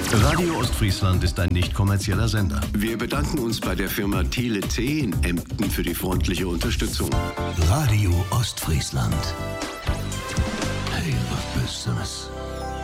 Radio Ostfriesland ist ein nicht kommerzieller Sender. Wir bedanken uns bei der Firma Tele T in Emden für die freundliche Unterstützung. Radio Ostfriesland. Hey, was Besseres.